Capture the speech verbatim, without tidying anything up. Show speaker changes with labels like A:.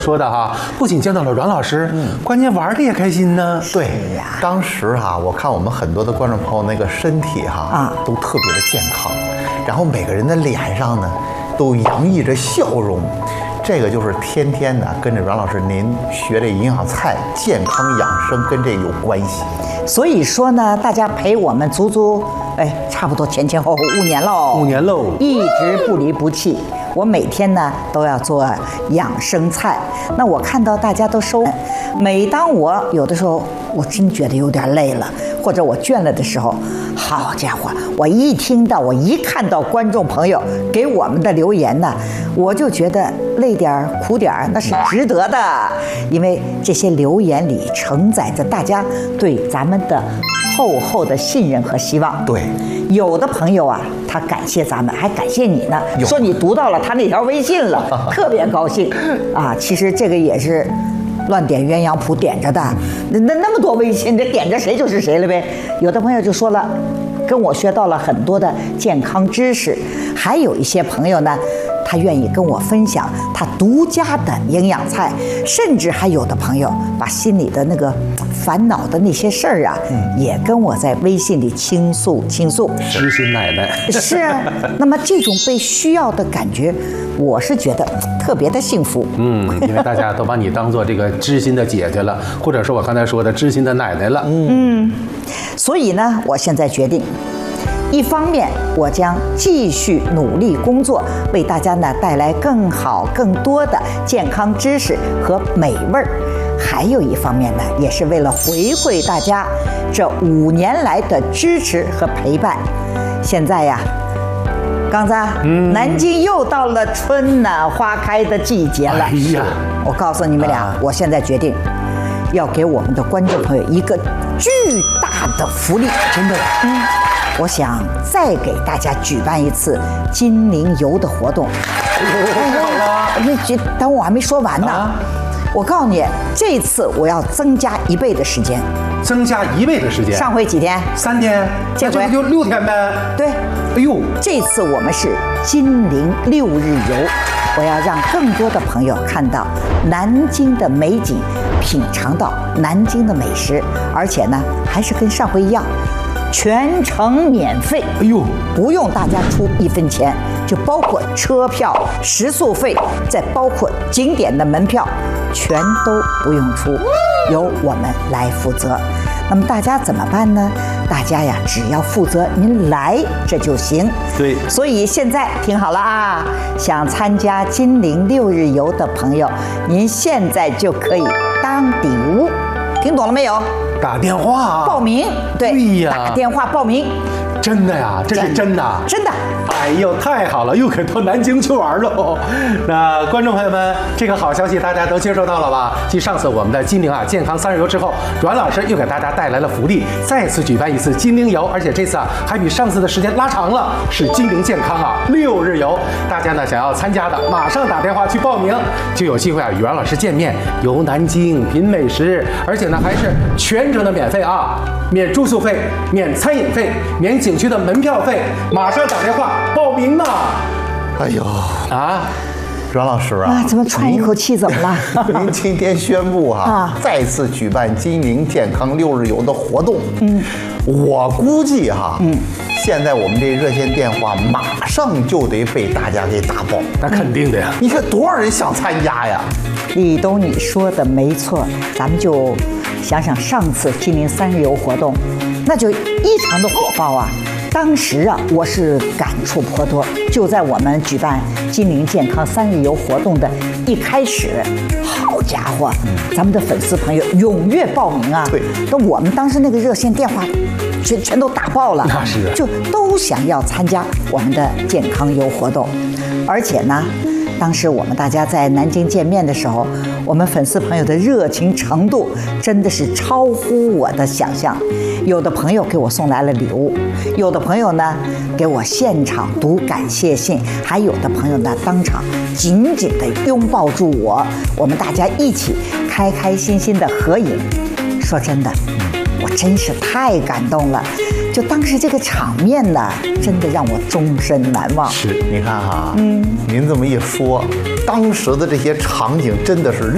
A: 说的哈，不仅见到了阮老师，嗯，关键玩的也开心呢。
B: 对呀，当时哈、啊，我看我们很多的观众朋友那个身体哈啊，都特别的健康，然后每个人的脸上呢，都洋溢着笑容。这个就是天天的跟着阮老师您学这营养菜、健康养生跟这有关系。
C: 所以说呢，大家陪我们足足哎，差不多前前后后五年喽，
A: 五年喽，
C: 一直不离不弃。我每天呢都要做养生菜，那我看到大家都收，每当我有的时候我真觉得有点累了，或者我倦了的时候，好家伙，我一听到我一看到观众朋友给我们的留言呢，我就觉得累点儿苦点儿那是值得的，因为这些留言里承载着大家对咱们的厚厚的信任和希望。
B: 对，
C: 有的朋友啊，他感谢咱们，还感谢你呢，说你读到了他那条微信了，特别高兴啊。其实这个也是乱点鸳鸯谱点着的，那那那么多微信，这点着谁就是谁了呗。有的朋友就说了，跟我学到了很多的健康知识，还有一些朋友呢，他愿意跟我分享他独家的营养菜，甚至还有的朋友把心里的那个烦恼的那些事儿啊，嗯、也跟我在微信里倾诉倾诉。
A: 知心奶奶
C: 是啊，那么这种被需要的感觉，我是觉得特别的幸福。
A: 嗯，因为大家都把你当做这个知心的姐姐了，或者说我刚才说的知心的奶奶了。
C: 嗯，所以呢，我现在决定。一方面，我将继续努力工作，为大家呢带来更好、更多的健康知识和美味儿；还有一方面呢，也是为了回馈大家这五年来的支持和陪伴。现在呀，刚子，嗯、南京又到了春暖花开的季节了。
A: 哎呀，
C: 我告诉你们俩，啊、我现在决定要给我们的观众朋友一个巨大的福利，
A: 真的，
C: 嗯。我想再给大家举办一次金陵游的活动。你这等我还没说完呢。啊、我告诉你，这次我要增加一倍的时间。
A: 增加一倍的时间？
C: 上回几天？
A: 三天。
C: 这回
A: 就六天呗。
C: 对。
A: 哎呦，
C: 这次我们是金陵六日游，我要让更多的朋友看到南京的美景，品尝到南京的美食，而且呢，还是跟上回一样。全程免费，
A: 哎呦，
C: 不用大家出一分钱，就包括车票、食宿费，再包括景点的门票，全都不用出，由我们来负责。那么大家怎么办呢？大家呀，只要负责您来这就行。
A: 对，
C: 所以现在听好了啊，想参加金陵六日游的朋友，您现在就可以当底屋，听懂了没有？
A: 打电话
C: 报名，对，
A: 对呀，
C: 打电话报名，
A: 真的呀，这是真的，
C: 真的。
A: 哎呦，太好了，又可以到南京去玩喽！那观众朋友们，这个好消息大家都接收到了吧？继上次我们的金陵啊健康三日游之后，阮老师又给大家带来了福利，再次举办一次金陵游，而且这次啊还比上次的时间拉长了，是金陵健康啊六日游。大家呢想要参加的，马上打电话去报名，就有机会啊与阮老师见面，游南京，品美食，而且呢还是全程的免费啊，免住宿费，免餐饮费，免景区的门票费，马上打电话报名呢！
B: 哎呦
A: 啊，
B: 阮老师啊，
C: 啊怎么喘一口气？怎么了？
B: 您今天宣布哈、啊，啊、再次举办金陵健康六日游的活动。嗯，我估计哈、啊，嗯，现在我们这热线电话马上就得被大家给打爆。
A: 那肯定的呀！
B: 你看多少人想参加呀？
C: 李东，你说的没错，咱们就想想上次金陵三日游活动，那就异常的火爆啊！当时啊，我是感触颇多。就在我们举办金陵健康三日游活动的一开始，好家伙，咱们的粉丝朋友踊跃报名啊！
B: 对，
C: 那我们当时那个热线电话全全都打爆了，
A: 那是
C: 就都想要参加我们的健康游活动，而且呢。当时我们大家在南京见面的时候，我们粉丝朋友的热情程度真的是超乎我的想象。有的朋友给我送来了礼物，有的朋友呢给我现场读感谢信，还有的朋友呢当场紧紧地拥抱住我，我们大家一起开开心心的合影。说真的，我真是太感动了。就当时这个场面呢，真的让我终身难忘。
B: 是，你看哈，嗯，您这么一说，当时的这些场景真的是